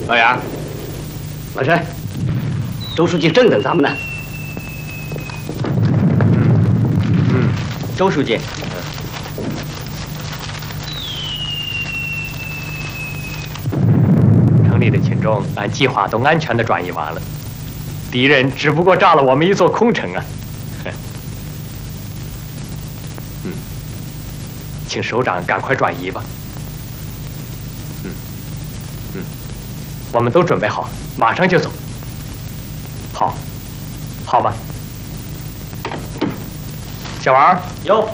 老杨，老陈，周书记正等咱们呢。周书记， 城里的群众按计划都安全地转移完了，敌人只不过炸了我们一座空城啊！请首长赶快转移吧。我们都准备好，马上就走。好，好吧。小王， 有。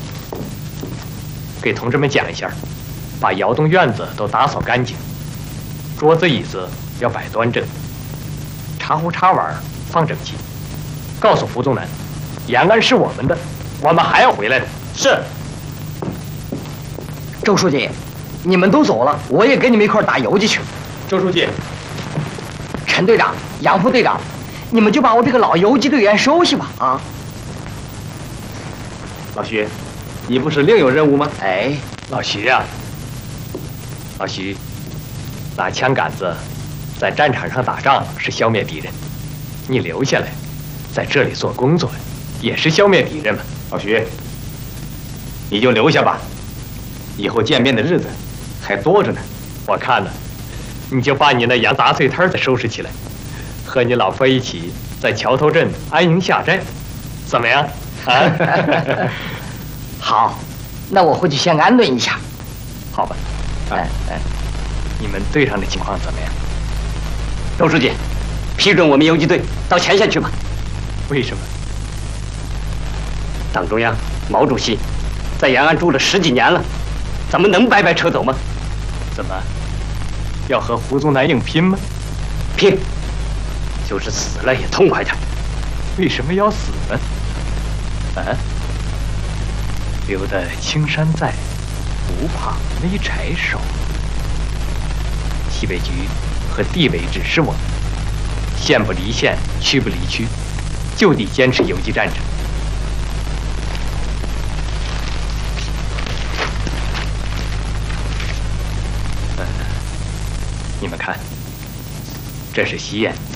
给同志们讲一下，把窑洞院子都打扫干净，桌子椅子要摆端正，茶壶茶碗放整齐。告诉胡宗南，延安是我们的，我们还要回来的。 是。 周书记，你们都走了，我也跟你们一块打游击去。 周书记， 陈队长、杨副队长，你们就把我这个老游击队员收下吧。啊， 老徐，你不是另有任务吗？ 哎， 老徐啊，老徐，拿枪杆子在战场上打仗是消灭敌人，你留下来，在这里做工作，也是消灭敌人嘛。 老徐，你就留下吧，以后见面的日子还多着呢。 我看呢，你就把你那洋杂碎摊子收拾起来，和你老婆一起在桥头镇安营下寨，怎么样？啊， 好，那我回去先安顿一下。 好吧。你们队上的情况怎么样？ 周书记，批准我们游击队到前线去吧。 为什么？ 党中央、毛主席在延安住了10几年了，咱们能白白撤走吗？ 怎么，要和胡宗南硬拼吗？ 拼，就是死了也痛快点。 为什么要死呢？啊？留得青山在，不怕没柴烧。西北局和地委指示我们，县不离县，区不离区，就得坚持游击战争。你们看，这是西堰。